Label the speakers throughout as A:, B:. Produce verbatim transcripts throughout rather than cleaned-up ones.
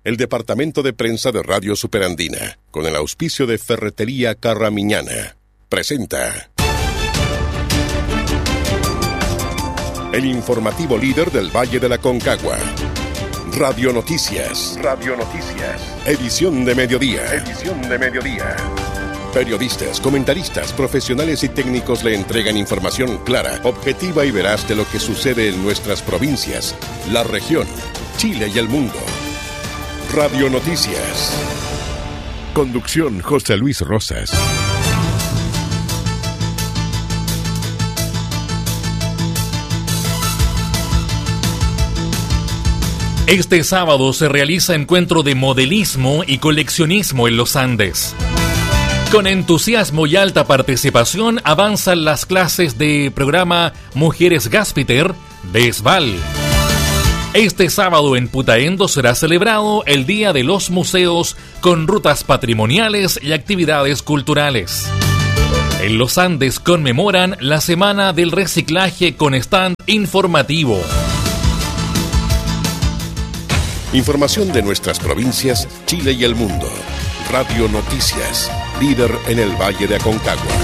A: El departamento de prensa de Radio Superandina, con el auspicio de Ferretería Carramiñana, presenta el informativo líder del Valle de la Concagua. Radio Noticias. Radio Noticias. Edición de mediodía. Edición de mediodía. Periodistas, comentaristas, profesionales y técnicos le entregan información clara, objetiva y veraz de lo que sucede en nuestras provincias, la región, Chile y el mundo. Radio Noticias. Conducción José Luis Rosas.
B: Este sábado se realiza encuentro de modelismo y coleccionismo en los Andes. Con entusiasmo y alta participación avanzan las clases de programa Mujeres Gaspiter de ESVAL. Este sábado en Putaendo será celebrado el Día de los Museos con rutas patrimoniales y actividades culturales. En los Andes conmemoran la Semana del Reciclaje con stand informativo.
A: Información de nuestras provincias, Chile y el mundo. Radio Noticias, líder en el Valle de Aconcagua.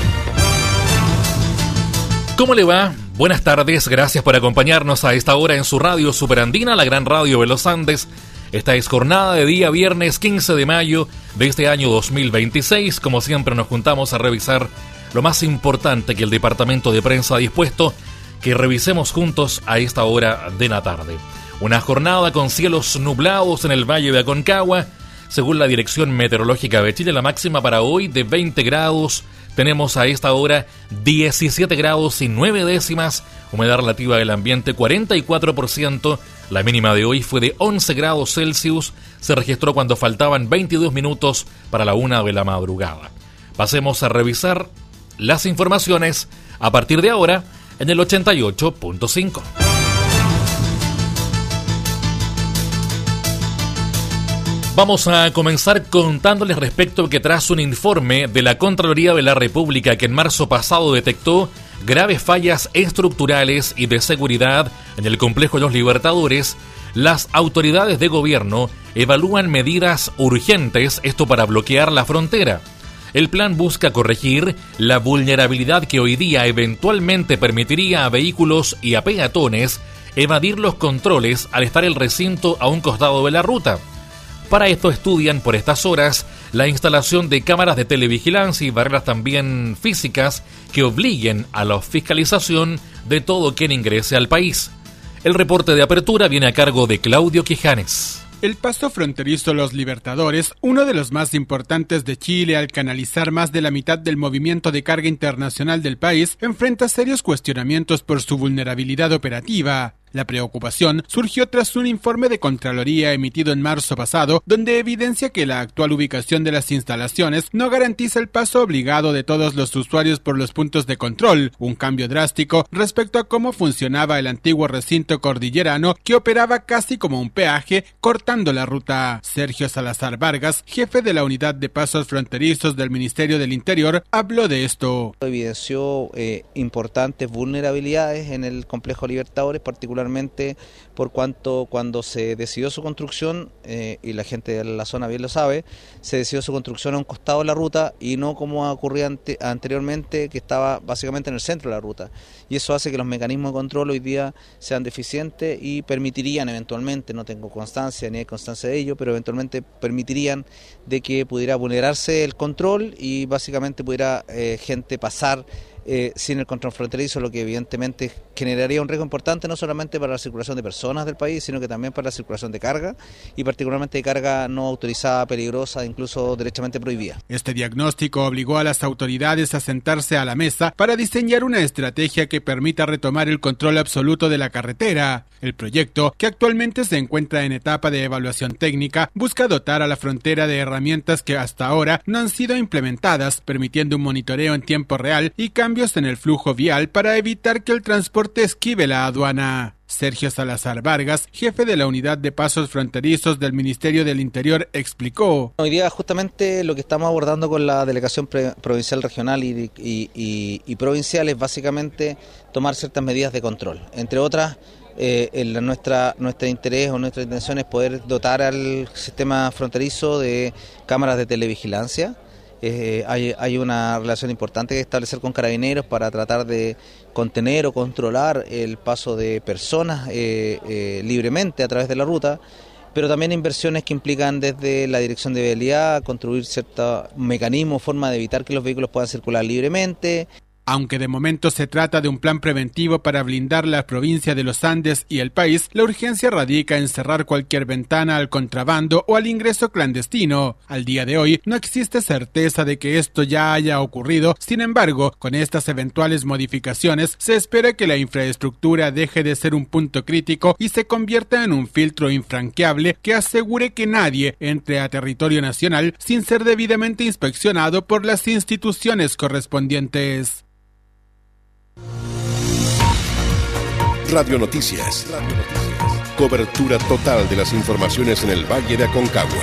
B: ¿Cómo le va? Buenas tardes, gracias por acompañarnos a esta hora en su radio Superandina, la gran radio de los Andes. Esta es jornada de día viernes quince de mayo de este año dos mil veintiséis. Como siempre nos juntamos a revisar lo más importante que el departamento de prensa ha dispuesto que revisemos juntos a esta hora de la tarde. Una jornada con cielos nublados en el Valle de Aconcagua. Según la Dirección Meteorológica de Chile, la máxima para hoy de veinte grados. Tenemos a esta hora diecisiete grados y nueve décimas, humedad relativa del ambiente cuarenta y cuatro por ciento. La mínima de hoy fue de once grados Celsius, se registró cuando faltaban veintidós minutos para la una de la madrugada. Pasemos a revisar las informaciones a partir de ahora en el ochenta y ocho punto cinco. Vamos a comenzar contándoles respecto a que tras un informe de la Contraloría de la República que en marzo pasado detectó graves fallas estructurales y de seguridad en el complejo de los Libertadores, las autoridades de gobierno evalúan medidas urgentes, esto para bloquear la frontera. El plan busca corregir la vulnerabilidad que hoy día eventualmente permitiría a vehículos y a peatones evadir los controles al estar el recinto a un costado de la ruta. Para esto estudian por estas horas la instalación de cámaras de televigilancia y barreras también físicas que obliguen a la fiscalización de todo quien ingrese al país. El reporte de apertura viene a cargo de Claudio Quijanes.
C: El paso fronterizo Los Libertadores, uno de los más importantes de Chile al canalizar más de la mitad del movimiento de carga internacional del país, enfrenta serios cuestionamientos por su vulnerabilidad operativa. La preocupación surgió tras un informe de Contraloría emitido en marzo pasado, donde evidencia que la actual ubicación de las instalaciones no garantiza el paso obligado de todos los usuarios por los puntos de control, un cambio drástico respecto a cómo funcionaba el antiguo recinto cordillerano que operaba casi como un peaje, cortando la ruta. Sergio Salazar Vargas, jefe de la unidad de pasos fronterizos del Ministerio del Interior, habló de esto.
D: Evidenció eh, importantes vulnerabilidades en el complejo Libertadores, particularmente por cuanto cuando se decidió su construcción, eh, y la gente de la zona bien lo sabe, se decidió su construcción a un costado de la ruta y no como ocurría ante, anteriormente, que estaba básicamente en el centro de la ruta. Y eso hace que los mecanismos de control hoy día sean deficientes y permitirían eventualmente, no tengo constancia ni hay constancia de ello, pero eventualmente permitirían de que pudiera vulnerarse el control y básicamente pudiera eh, gente pasar Eh, sin el control fronterizo, lo que evidentemente generaría un riesgo importante no solamente para la circulación de personas del país, sino que también para la circulación de carga, y particularmente de carga no autorizada, peligrosa, incluso derechamente prohibida.
C: Este diagnóstico obligó a las autoridades a sentarse a la mesa para diseñar una estrategia que permita retomar el control absoluto de la carretera. El proyecto, que actualmente se encuentra en etapa de evaluación técnica, busca dotar a la frontera de herramientas que hasta ahora no han sido implementadas, permitiendo un monitoreo en tiempo real y cambios en el flujo vial para evitar que el transporte esquive la aduana. Sergio Salazar Vargas, jefe de la unidad de pasos fronterizos del Ministerio del Interior, explicó.
D: Hoy día justamente lo que estamos abordando con la delegación provincial, regional y, y, y, y provincial es básicamente tomar ciertas medidas de control, entre otras eh, el, nuestra, nuestro interés o nuestra intención es poder dotar al sistema fronterizo de cámaras de televigilancia. Eh, hay, hay una relación importante que establecer con Carabineros para tratar de contener o controlar el paso de personas eh, eh, libremente a través de la ruta, pero también inversiones que implican desde la dirección de vialidad construir cierto mecanismo, forma de evitar que los vehículos puedan circular libremente.
C: Aunque de momento se trata de un plan preventivo para blindar la provincia de los Andes y el país, la urgencia radica en cerrar cualquier ventana al contrabando o al ingreso clandestino. Al día de hoy no existe certeza de que esto ya haya ocurrido, sin embargo, con estas eventuales modificaciones se espera que la infraestructura deje de ser un punto crítico y se convierta en un filtro infranqueable que asegure que nadie entre a territorio nacional sin ser debidamente inspeccionado por las instituciones correspondientes.
A: Radio Noticias. Radio Noticias. Cobertura total de las informaciones en el Valle de Aconcagua.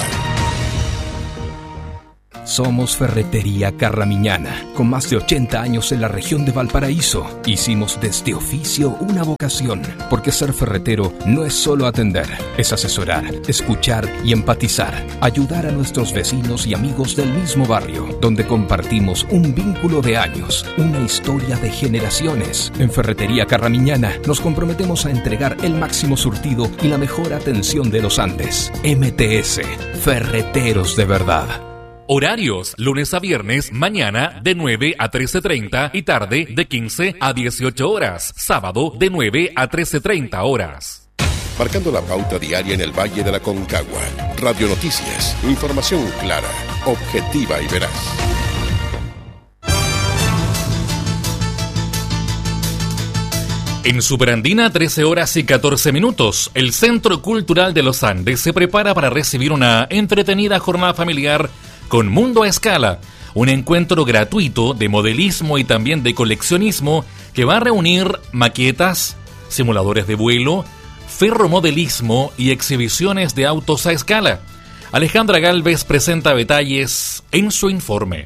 E: Somos Ferretería Carramiñana, con más de ochenta años en la región de Valparaíso. Hicimos de este oficio una vocación, porque ser ferretero no es solo atender, es asesorar, escuchar y empatizar, ayudar a nuestros vecinos y amigos del mismo barrio, donde compartimos un vínculo de años, una historia de generaciones. En Ferretería Carramiñana nos comprometemos a entregar el máximo surtido y la mejor atención de los Andes. M T S, Ferreteros de verdad.
B: Horarios, lunes a viernes, mañana de nueve a trece treinta y tarde de quince a dieciocho horas. Sábado de nueve a trece treinta horas.
A: Marcando la pauta diaria en el Valle de la Concagua. Radio Noticias, información clara, objetiva y veraz.
B: En Superandina, trece horas y catorce minutos, el Centro Cultural de los Andes se prepara para recibir una entretenida jornada familiar con Mundo a Escala, un encuentro gratuito de modelismo y también de coleccionismo que va a reunir maquetas, simuladores de vuelo, ferromodelismo y exhibiciones de autos a escala. Alejandra Galvez presenta detalles en su informe.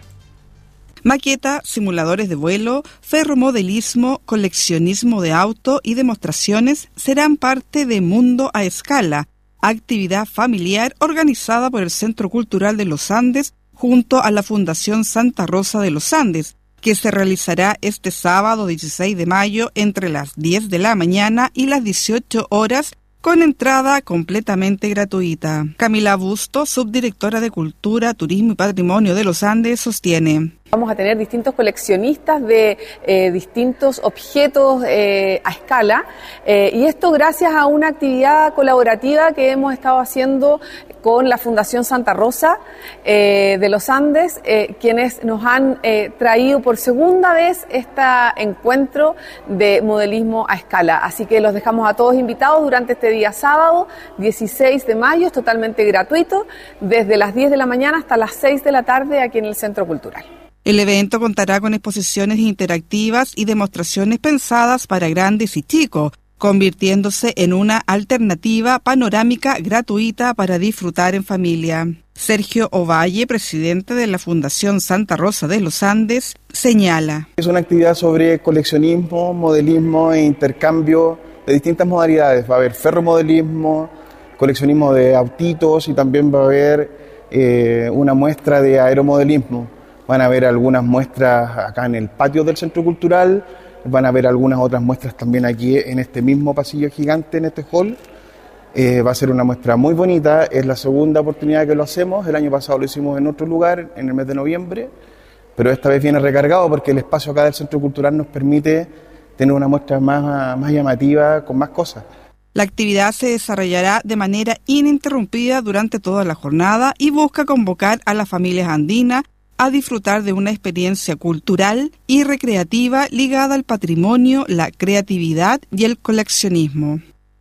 F: Maqueta, simuladores de vuelo, ferromodelismo, coleccionismo de auto y demostraciones serán parte de Mundo a Escala, actividad familiar organizada por el Centro Cultural de los Andes junto a la Fundación Santa Rosa de los Andes, que se realizará este sábado dieciséis de mayo entre las diez de la mañana y las dieciocho horas con entrada completamente gratuita. Camila Busto, subdirectora de Cultura, Turismo y Patrimonio de los Andes, sostiene:
G: vamos a tener distintos coleccionistas de eh, distintos objetos eh, a escala eh, y esto gracias a una actividad colaborativa que hemos estado haciendo con la Fundación Santa Rosa eh, de los Andes, eh, quienes nos han eh, traído por segunda vez este encuentro de modelismo a escala. Así que los dejamos a todos invitados durante este día sábado, dieciséis de mayo, es totalmente gratuito, desde las diez de la mañana hasta las seis de la tarde aquí en el Centro Cultural.
F: El evento contará con exposiciones interactivas y demostraciones pensadas para grandes y chicos, convirtiéndose en una alternativa panorámica gratuita para disfrutar en familia. Sergio Ovalle, presidente de la Fundación Santa Rosa de los Andes, señala:
H: es una actividad sobre coleccionismo, modelismo e intercambio de distintas modalidades. Va a haber ferromodelismo, coleccionismo de autitos y también va a haber eh, una muestra de aeromodelismo. Van a haber algunas muestras acá en el patio del Centro Cultural, van a haber algunas otras muestras también aquí en este mismo pasillo gigante, en este hall. Eh, va a ser una muestra muy bonita, es la segunda oportunidad que lo hacemos, el año pasado lo hicimos en otro lugar, en el mes de noviembre, pero esta vez viene recargado porque el espacio acá del Centro Cultural nos permite tener una muestra más, más llamativa, con más cosas.
F: La actividad se desarrollará de manera ininterrumpida durante toda la jornada y busca convocar a las familias andinas a disfrutar de una experiencia cultural y recreativa ligada al patrimonio, la creatividad y el coleccionismo.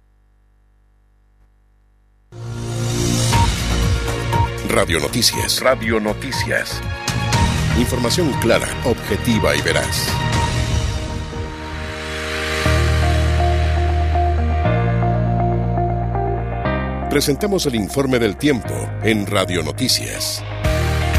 A: Radio Noticias. Radio Noticias. Información clara, objetiva y veraz. Presentamos el informe del tiempo en Radio Noticias.